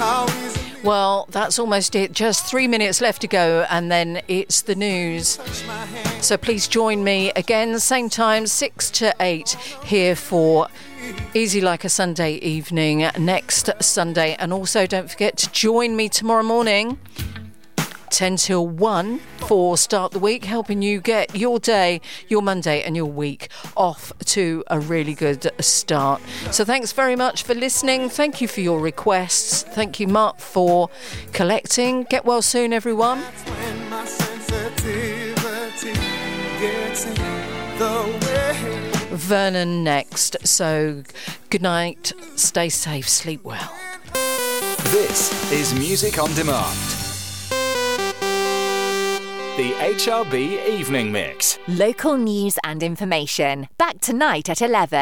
Well, that's almost it. Just 3 minutes left to go, and then it's the news. So please join me again, same time, 6 to 8, here for Easy Like a Sunday Evening next Sunday. And also don't forget to join me tomorrow morning, 10 till 1, for Start the Week, helping you get your day, your Monday and your week off to a really good start. So thanks very much for listening. Thank you for your requests. Thank you, Mark, for collecting. Get well soon, everyone. Vernon next. So good night, stay safe, sleep well. This is Music on Demand. The HRB Evening Mix. Local news and information. Back tonight at 11.